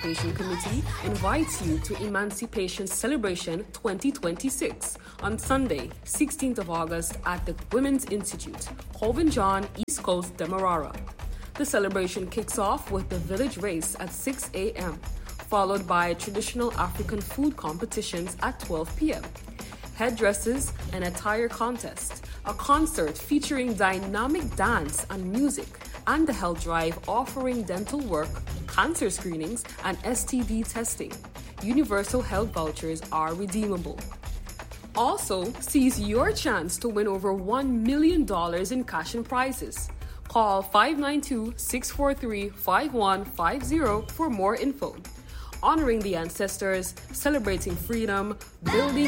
Emancipation Committee invites you to Emancipation Celebration 2026 on Sunday, 16th of August at the Women's Institute, Colvin John, East Coast, Demerara. The celebration kicks off with the village race at 6 a.m., followed by traditional African food competitions at 12 p.m., headdresses and attire contest, a concert featuring dynamic dance and music, and the health drive offering dental work, cancer screenings, and STD testing. Universal health vouchers are redeemable. Also, seize your chance to win over $1 million in cash and prizes. Call 592-643-5150 for more info. Honoring the ancestors, celebrating freedom, building